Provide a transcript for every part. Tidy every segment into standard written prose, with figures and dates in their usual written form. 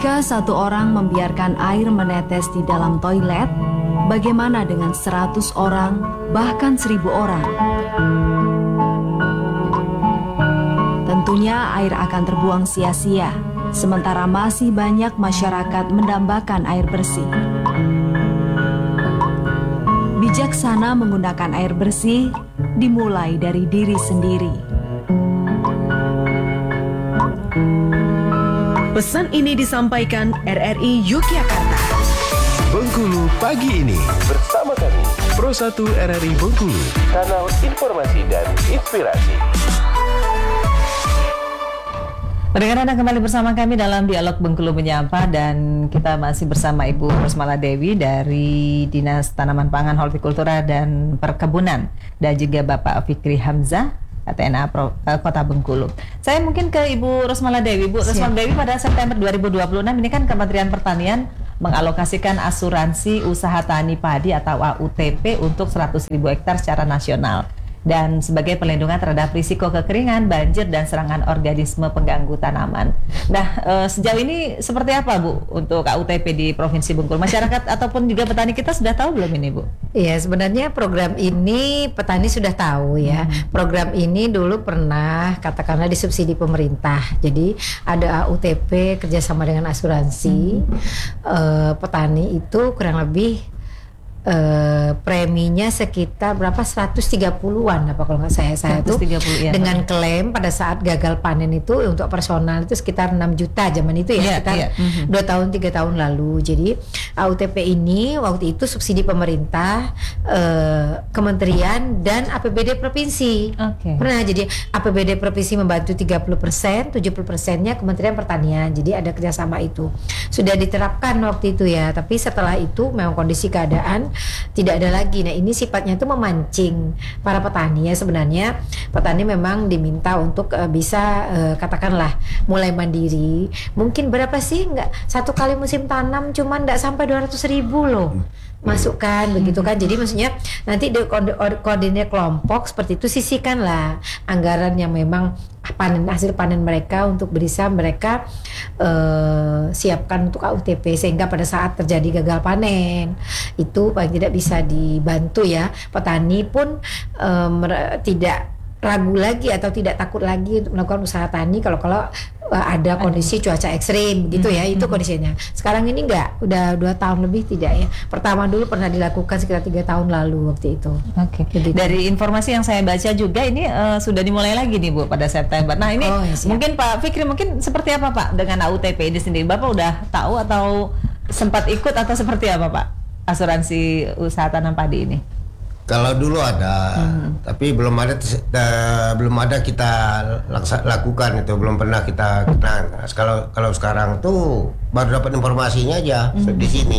Jika satu orang membiarkan air menetes di dalam toilet, bagaimana dengan 100 orang, bahkan 1000 orang? Tentunya air akan terbuang sia-sia, sementara masih banyak masyarakat mendambakan air bersih. Bijaksana menggunakan air bersih dimulai dari diri sendiri. Pesan ini disampaikan RRI Yogyakarta. Bengkulu pagi ini bersama kami Pro 1 RRI Bengkulu, kanal informasi dan inspirasi. Pendengar Anda kembali bersama kami dalam Dialog Bengkulu Menyapa, dan kita masih bersama Ibu Rosmala Dewi dari Dinas Tanaman Pangan, Hortikultura dan Perkebunan, dan juga Bapak Fikri Hamzah, TNA Kota Bengkulu. Saya mungkin ke Ibu Rosmala Dewi. Bu Rosmala Dewi, pada September 2026 ini kan Kementerian Pertanian mengalokasikan asuransi usaha tani padi atau AUTP untuk 100.000 hektar secara nasional, dan sebagai perlindungan terhadap risiko kekeringan, banjir, dan serangan organisme pengganggu tanaman. Nah, sejauh ini seperti apa, Bu, untuk AUTP di Provinsi Bengkulu? Masyarakat ataupun juga petani kita sudah tahu belum ini, Bu? Iya, sebenarnya program ini petani sudah tahu ya. Program ini dulu pernah katakanlah disubsidi pemerintah. Jadi ada AUTP kerjasama dengan asuransi. Petani itu kurang lebih preminya sekitar berapa, 130-an apa kalau nggak saya itu ya, dengan klaim pada saat gagal panen itu untuk personal itu sekitar 6 juta zaman itu ya, sekitar 2 tahun 3 tahun lalu. Jadi AUTP ini waktu itu subsidi pemerintah, kementerian dan APBD provinsi. Pernah, jadi APBD provinsi membantu 30%, 70%-nya Kementerian Pertanian. Jadi ada kerjasama itu sudah diterapkan waktu itu ya, tapi setelah itu memang kondisi keadaan tidak ada lagi. Nah, ini sifatnya itu memancing para petani ya. Sebenarnya petani memang diminta untuk bisa katakanlah mulai mandiri. Mungkin berapa sih, nggak satu kali musim tanam cuman nggak sampai 200.000 loh masukkan begitu kan. Jadi maksudnya nanti koordinir kelompok seperti itu, sisihkanlah anggaran yang memang hasil panen mereka untuk bisa mereka siapkan untuk AUTP, sehingga pada saat terjadi gagal panen itu paling tidak bisa dibantu ya. Petani pun tidak ragu lagi atau tidak takut lagi untuk melakukan usaha tani kalau ada kondisi cuaca ekstrim gitu ya. Itu kondisinya. Sekarang ini enggak, udah 2 tahun lebih tidak ya. Pertama dulu pernah dilakukan sekitar 3 tahun lalu waktu itu. Dari informasi yang saya baca juga ini sudah dimulai lagi nih, Bu, pada September. Nah, ini mungkin Pak Fikri, mungkin seperti apa, Pak, dengan AUTP ini sendiri? Bapak udah tahu atau sempat ikut atau seperti apa, Pak, asuransi usaha tanam padi ini? Kalau dulu ada, tapi belum ada kita lakukan itu, belum pernah kita kenal. Kalau sekarang tuh baru dapat informasinya aja di sini.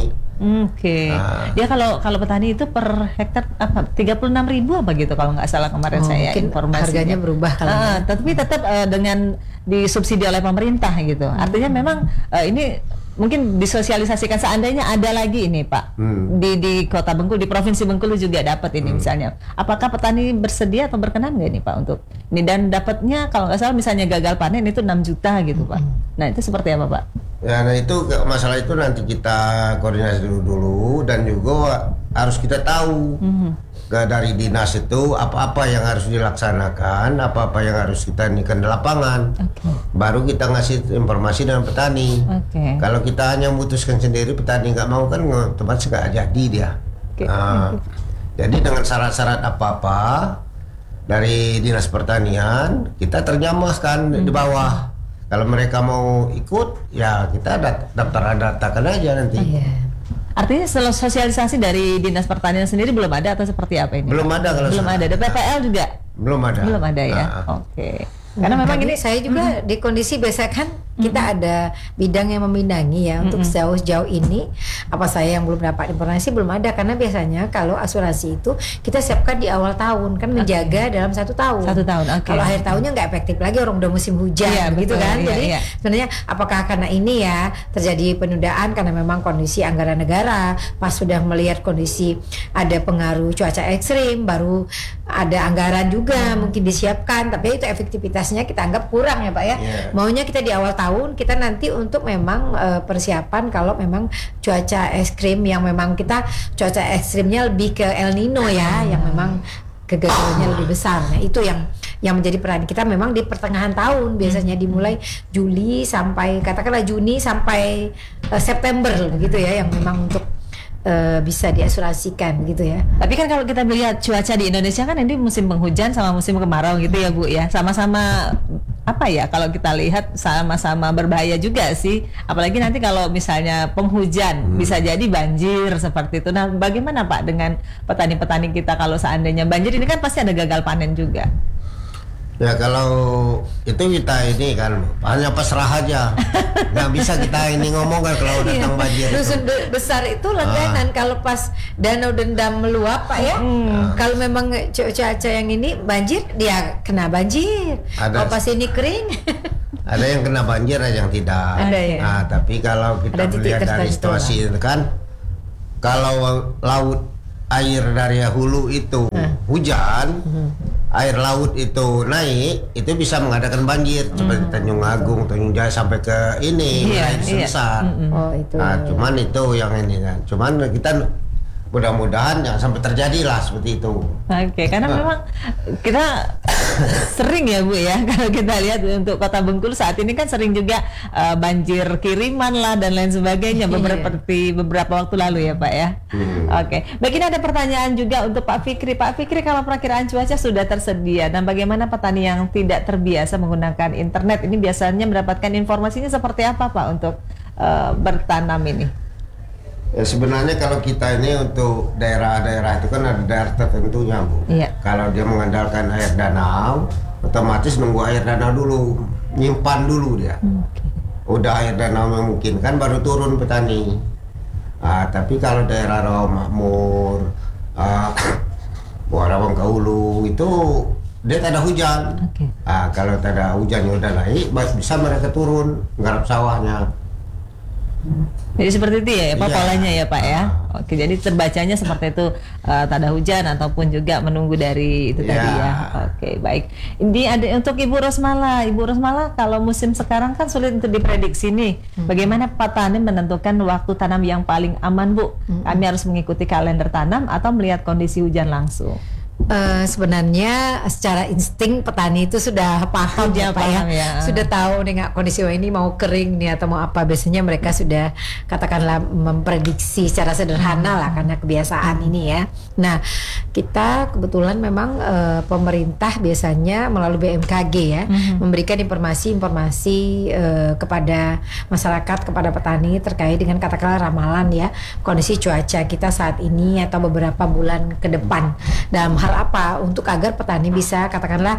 Ya kalau petani itu per hektar apa 36.000 apa gitu kalau nggak salah kemarin saya informasinya. Harganya berubah tapi tetap dengan disubsidi oleh pemerintah gitu. Artinya memang ini mungkin disosialisasikan seandainya ada lagi ini, Pak, di Kota Bengkulu, di Provinsi Bengkulu juga dapat ini misalnya. Apakah petani bersedia atau berkenan nggak ini, Pak, untuk ini, dan dapatnya kalau nggak salah misalnya gagal panen itu 6 juta gitu, Pak. Nah, itu seperti apa, Pak? Ya, nah itu masalah itu nanti kita koordinasi dulu dan juga harus kita tahu dari dinas itu apa-apa yang harus dilaksanakan, apa-apa yang harus kita inikan di lapangan. Baru kita ngasih informasi dengan petani. Kalau kita hanya memutuskan sendiri, petani nggak mau kan otomatis nggak jadi dia. Jadi dengan syarat-syarat apa-apa dari dinas pertanian kita terjemahkan di bawah. Kalau mereka mau ikut, ya kita daftarkan aja nanti. Artinya sosialisasi dari Dinas Pertanian sendiri belum ada atau seperti apa ini? Belum ada kalau belum ada. PPL juga? Belum ada. Belum ada ya. Karena memang ini saya juga di kondisi biasa kan kita ada bidang yang memindangi ya untuk sejauh ini apa saya yang belum dapat informasi belum ada, karena biasanya kalau asuransi itu kita siapkan di awal tahun kan menjaga dalam 1 tahun. Kalau akhir tahunnya nggak efektif lagi, orang udah musim hujan gitu kan. Jadi sebenarnya apakah karena ini ya terjadi penundaan karena memang kondisi anggaran negara pas sudah melihat kondisi ada pengaruh cuaca ekstrim baru ada anggaran juga mungkin disiapkan, tapi itu efektivitasnya kita anggap kurang ya Pak ya. Maunya kita di awal tahun tahun kita nanti untuk memang persiapan kalau memang cuaca ekstrim yang memang kita cuaca ekstrimnya lebih ke El Nino ya, yang memang kegagalannya lebih besar. Nah itu yang menjadi peran kita memang di pertengahan tahun, biasanya dimulai Juli sampai katakanlah Juni sampai September gitu ya, yang memang untuk bisa diasuransikan gitu ya. Tapi kan kalau kita melihat cuaca di Indonesia kan ini musim penghujan sama musim kemarau gitu ya Bu ya, sama-sama apa ya, kalau kita lihat sama-sama berbahaya juga sih. Apalagi nanti kalau misalnya penghujan bisa jadi banjir seperti itu. Nah bagaimana Pak dengan petani-petani kita kalau seandainya banjir, ini kan pasti ada gagal panen juga. Ya kalau itu kita ini kan hanya pasrah aja, nggak bisa kita ini ngomong kan kalau datang banjir. Dusun besar itu langganan kalau pas danau dendam meluap Pak ya. Kalau memang cuaca yang ini banjir, dia kena banjir. Kalau pas ini kering, ada yang kena banjir, ada yang tidak. Ada ya. Nah tapi kalau kita melihat dari situasi itu kan, kalau laut air dari hulu itu hujan, air laut itu naik, itu bisa mengadakan banjir seperti Tanjung Agung, Tanjung Jaya sampai ke ini wilayah Sensat. Oh itu. Nah, cuman itu yang ini kan. Cuman kita mudah-mudahan jangan sampai terjadi lah seperti itu. Oke, karena memang kita sering ya Bu ya, kalau kita lihat untuk Kota Bengkulu saat ini kan sering juga banjir kiriman lah dan lain sebagainya beberapa waktu lalu ya Pak ya. Oke, baik, ini ada pertanyaan juga untuk Pak Fikri. Pak Fikri, kalau perakiraan cuaca sudah tersedia dan bagaimana petani yang tidak terbiasa menggunakan internet ini biasanya mendapatkan informasinya seperti apa Pak untuk bertanam ini? Ya, sebenarnya kalau kita ini untuk daerah-daerah itu kan ada daerah tertentunya Bu. Iya. Kalau dia mengandalkan air danau, otomatis nunggu air danau dulu, nyimpan dulu dia. Udah air danau memungkinkan baru turun petani. Tapi kalau daerah Rawamakmur, Muara Bangkaulu itu dia tak ada hujan. Kalau tak ada hujannya udah naik, bisa mereka turun garap sawahnya. Jadi seperti itu ya Pak polanya ya Pak ya. Oke, jadi terbacanya seperti itu, tak ada hujan ataupun juga menunggu dari itu tadi ya. Oke, baik. Ini ada untuk Ibu Rosmala. Ibu Rosmala, kalau musim sekarang kan sulit untuk diprediksi nih. Bagaimana petani menentukan waktu tanam yang paling aman Bu? Kami harus mengikuti kalender tanam atau melihat kondisi hujan langsung? Sebenarnya secara insting petani itu sudah paham ya Pak ya. Sudah tahu nih kondisi ini mau kering nih atau mau apa. Biasanya mereka sudah katakanlah memprediksi secara sederhana lah karena kebiasaan ini ya. Nah kita kebetulan memang pemerintah biasanya melalui BMKG ya memberikan informasi-informasi kepada masyarakat, kepada petani terkait dengan katakanlah ramalan ya kondisi cuaca kita saat ini atau beberapa bulan ke depan. Dalam hal apa? Untuk agar petani bisa katakanlah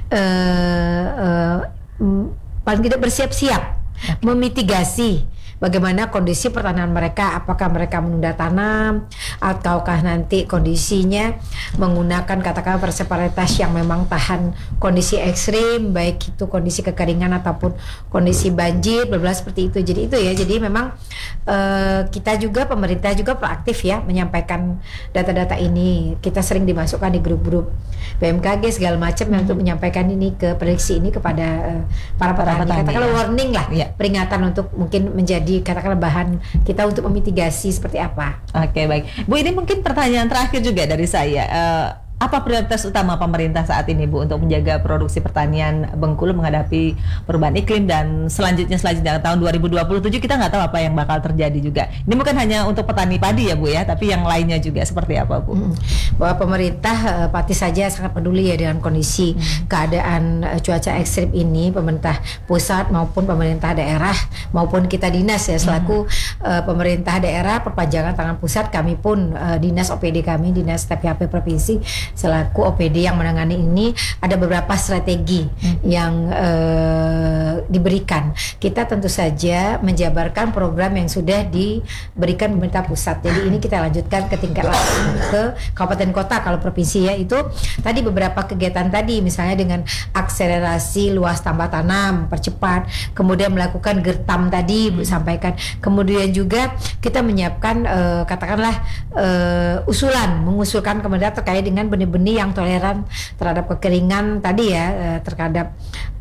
paling tidak bersiap-siap memitigasi bagaimana kondisi pertanian mereka, apakah mereka menunda tanam ataukah nanti kondisinya menggunakan katakanlah varietas yang memang tahan kondisi ekstrim, baik itu kondisi kekeringan ataupun kondisi banjir, seperti itu. Jadi itu ya, jadi memang kita juga, pemerintah juga proaktif ya menyampaikan data-data ini. Kita sering dimasukkan di grup-grup BMKG segala macam yang untuk menyampaikan ini ke prediksi ini kepada para petani. Katakanlah warning lah, peringatan untuk mungkin menjadi katakanlah bahan kita untuk memitigasi seperti apa. Oke, baik Bu, ini mungkin pertanyaan terakhir juga dari saya. Apa prioritas utama pemerintah saat ini Bu untuk menjaga produksi pertanian Bengkulu menghadapi perubahan iklim dan selanjutnya tahun 2027 kita nggak tahu apa yang bakal terjadi juga. Ini bukan hanya untuk petani padi ya Bu ya, tapi yang lainnya juga seperti apa Bu? Bahwa pemerintah pasti saja sangat peduli ya dengan kondisi keadaan cuaca ekstrim ini. Pemerintah pusat maupun pemerintah daerah maupun kita dinas ya selaku pemerintah daerah perpanjangan tangan pusat, kami pun dinas OPD kami, dinas TPHP provinsi selaku OPD yang menangani ini, ada beberapa strategi yang diberikan. Kita tentu saja menjabarkan program yang sudah diberikan pemerintah pusat. Jadi ini kita lanjutkan ke tingkat langsung ke kabupaten kota. Kalau provinsi ya itu tadi beberapa kegiatan tadi, misalnya dengan akselerasi luas tambah tanam, percepat, kemudian melakukan gertam tadi sampaikan, kemudian juga kita menyiapkan katakanlah mengusulkan kemudian terkait dengan benih benih-benih yang toleran terhadap kekeringan tadi ya, terhadap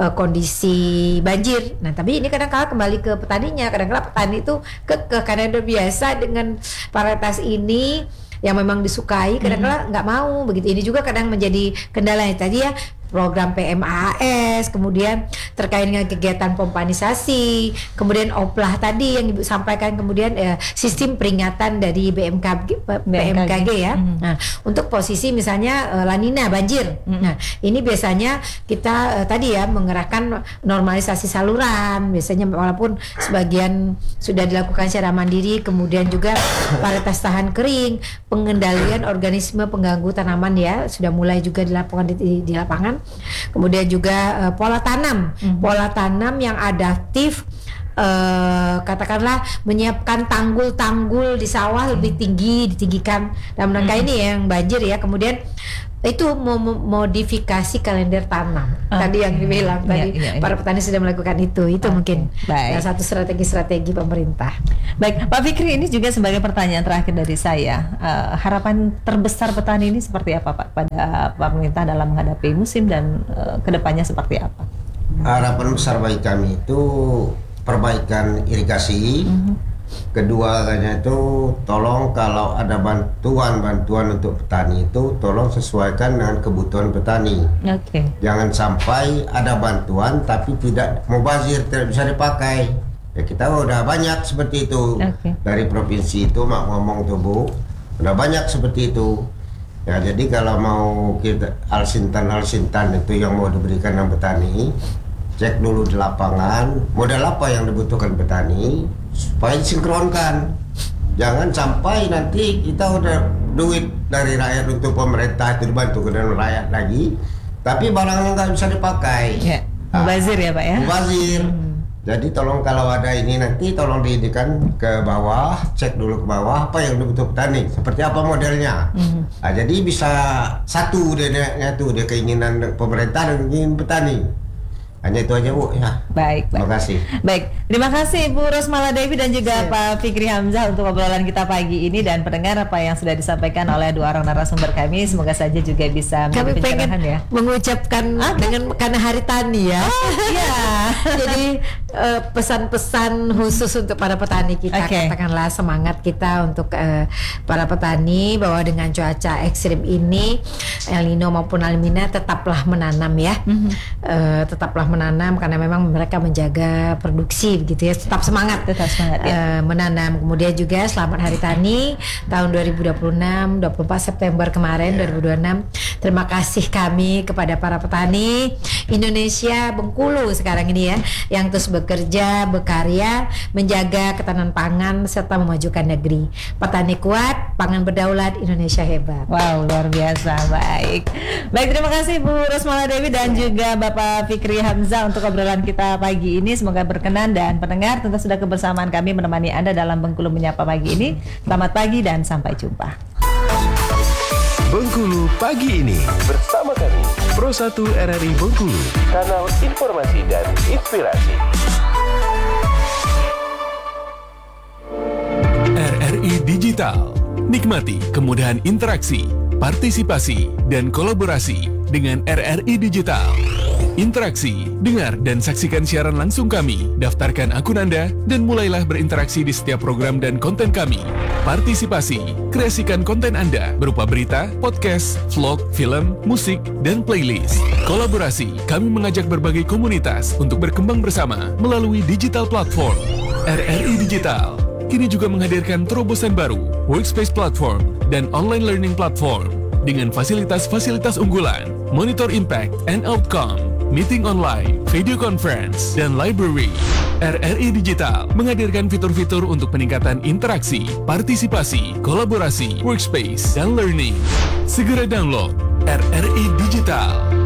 kondisi banjir. Nah, tapi ini kadang-kala kembali ke petaninya. Kadang-kala petani itu karena udah biasa dengan varietas ini yang memang disukai, kadang-kala nggak mau begitu. Ini juga kadang menjadi kendala tadi ya, program PMAAS, kemudian terkait dengan kegiatan pompanisasi, kemudian oplah tadi yang Ibu sampaikan, kemudian sistem peringatan dari BMKG ya. Nah, untuk posisi misalnya La Nina banjir. Nah, ini biasanya kita tadi ya mengerahkan normalisasi saluran, biasanya walaupun sebagian sudah dilakukan secara mandiri, kemudian juga varietas tahan kering, pengendalian organisme pengganggu tanaman ya sudah mulai juga dilakukan di lapangan. Kemudian juga pola tanam yang adaptif, katakanlah menyiapkan tanggul-tanggul di sawah lebih ditinggikan dalam rangka ini yang banjir ya. Kemudian itu modifikasi kalender tanam tadi yang dibilang tadi para petani sudah melakukan itu mungkin salah satu strategi pemerintah. Baik, Pak Fikri, ini juga sebagai pertanyaan terakhir dari saya, harapan terbesar petani ini seperti apa Pak pada pemerintah dalam menghadapi musim dan kedepannya seperti apa? Harapan besar bagi kami itu perbaikan irigasi. Kedua itu tolong kalau ada bantuan untuk petani itu tolong sesuaikan dengan kebutuhan petani. Jangan sampai ada bantuan tapi tidak mubazir, tidak bisa dipakai. Ya kita udah banyak seperti itu. Dari provinsi itu ngomong tuh Bu, udah banyak seperti itu. Ya jadi kalau mau kita alsintan itu yang mau diberikan sama petani, cek dulu di lapangan modal apa yang dibutuhkan petani supaya disinkronkan. Jangan sampai nanti kita udah duit dari rakyat untuk pemerintah itu dibantu ke dalam rakyat lagi, tapi barangnya nggak bisa dipakai. Mubazir ya Pak ya? Mubazir. Jadi tolong kalau ada ini nanti tolong diindikan ke bawah, cek dulu ke bawah apa yang dibutuhkan petani, seperti apa modelnya. Nah, jadi bisa satu dia keinginan pemerintah dan keinginan petani. Hanya itu aja Bu ya. Baik. Terima kasih. Baik, terima kasih Ibu Rosmala Dewi dan juga Pak Fikri Hamzah untuk obrolan kita pagi ini, dan pendengar apa yang sudah disampaikan oleh dua orang narasumber kami semoga saja juga bisa menjadi pencerahan ya. Mengucapkan karena Hari Tani ya. Iya. Jadi pesan-pesan khusus untuk para petani kita, katakanlah semangat kita untuk para petani bahwa dengan cuaca ekstrim ini El Nino maupun La Nina tetaplah menanam ya. Tetaplah menanam karena memang mereka menjaga produksi begitu ya, tetap semangat ya. Menanam. Kemudian juga selamat Hari Tani tahun 2026 24 September kemarin 2026. Terima kasih kami kepada para petani Indonesia Bengkulu sekarang ini ya, yang terus bekerja, berkarya, menjaga ketahanan pangan serta memajukan negeri. Petani kuat, pangan berdaulat, Indonesia hebat. Wow, luar biasa. Baik, terima kasih Bu Rosmala Dewi dan juga Bapak Fikri Hamzah untuk obrolan kita pagi ini. Semoga berkenan, dan pendengar tentu sudah kebersamaan kami menemani Anda dalam Bengkulu Menyapa pagi ini. Selamat pagi dan sampai jumpa. Bengkulu pagi ini bersama kami Pro 1 RRI Bengkulu, kanal informasi dan inspirasi. RRI Digital, nikmati kemudahan interaksi, partisipasi, dan kolaborasi dengan RRI Digital. Interaksi, dengar dan saksikan siaran langsung kami, daftarkan akun Anda, dan mulailah berinteraksi di setiap program dan konten kami. Partisipasi, kreasikan konten Anda berupa berita, podcast, vlog, film, musik, dan playlist. Kolaborasi, kami mengajak berbagai komunitas untuk berkembang bersama melalui digital platform. RRI Digital kini juga menghadirkan terobosan baru, workspace platform, dan online learning platform dengan fasilitas-fasilitas unggulan, monitor impact and outcome, meeting online, video conference, dan library. RRI Digital menghadirkan fitur-fitur untuk peningkatan interaksi, partisipasi, kolaborasi, workspace, dan learning. Segera download RRI Digital.